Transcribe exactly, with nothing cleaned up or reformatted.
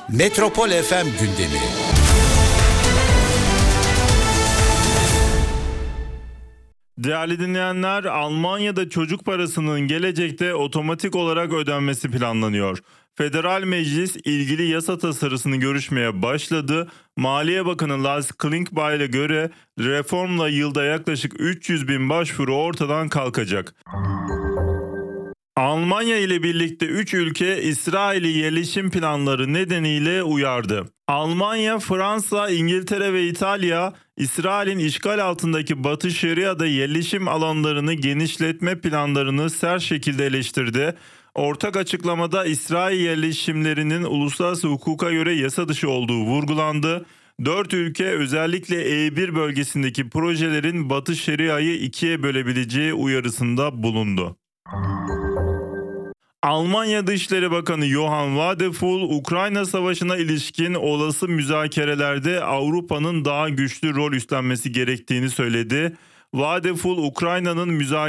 Metropol F M gündemi. Değerli dinleyenler, Almanya'da çocuk parasının gelecekte otomatik olarak ödenmesi planlanıyor. Federal Meclis ilgili yasa tasarısını görüşmeye başladı. Maliye Bakanı Lars Klingbeil'e göre reformla yılda yaklaşık üç yüz bin başvuru ortadan kalkacak. Almanya ile birlikte üç ülke İsrail'i yerleşim planları nedeniyle uyardı. Almanya, Fransa, İngiltere ve İtalya, İsrail'in işgal altındaki Batı Şeria'da yerleşim alanlarını genişletme planlarını sert şekilde eleştirdi. Ortak açıklamada İsrail yerleşimlerinin uluslararası hukuka göre yasa dışı olduğu vurgulandı. Dört ülke özellikle E bir bölgesindeki projelerin Batı Şeria'yı ikiye bölebileceği uyarısında bulundu. Almanya Dışişleri Bakanı Johann Wadephul, Ukrayna Savaşı'na ilişkin olası müzakerelerde Avrupa'nın daha güçlü rol üstlenmesi gerektiğini söyledi. Wadephul, Ukrayna'nın müzakerelerde